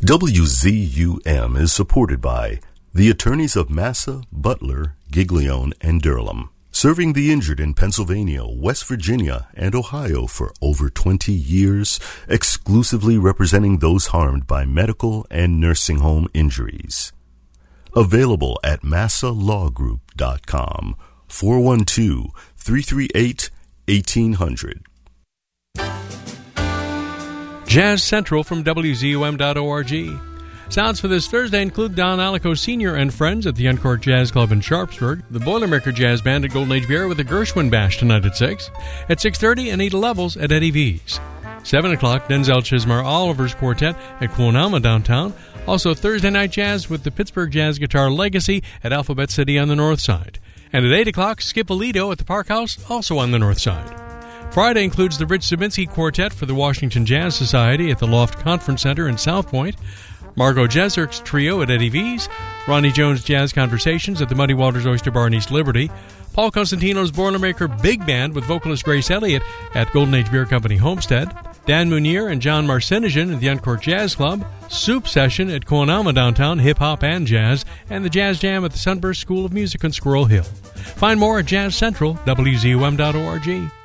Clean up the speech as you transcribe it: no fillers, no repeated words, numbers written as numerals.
WZUM is supported by the attorneys of Massa, Butler, Giglione, and Durham, serving the injured in Pennsylvania, West Virginia, and Ohio for over 20 years, exclusively representing those harmed by medical and nursing home injuries. Available at massalawgroup.com, 412-338-1800. Jazz Central from WZUM.org. Sounds for this Thursday include Don Alico Sr. and friends at the Uncork Jazz Club in Sharpsburg, the Boilermaker Jazz Band at Golden Age Beer with the Gershwin Bash tonight at 6, at 6:30 Anita Levels at Eddie V's. 7 o'clock, Denzel Chismar Oliver's Quartet at Quonama downtown. Also Thursday Night Jazz with the Pittsburgh Jazz Guitar Legacy at Alphabet City on the north side. And at 8 o'clock, Skip Alito at the Park House, also on the north side. Friday includes the Rich Sabinsky Quartet for the Washington Jazz Society at the Loft Conference Center in South Point, Margot Jeserk's Trio at Eddie V's, Ronnie Jones Jazz Conversations at the Muddy Waters Oyster Bar in East Liberty, Paul Costantino's Boilermaker Big Band with vocalist Grace Elliott at Golden Age Beer Company Homestead, Dan Munier and John Marcinigan at the Uncork Jazz Club, Soup Session at Quonama downtown, hip-hop and jazz, and the Jazz Jam at the Sunburst School of Music on Squirrel Hill. Find more at Jazz Central, WZUM.org.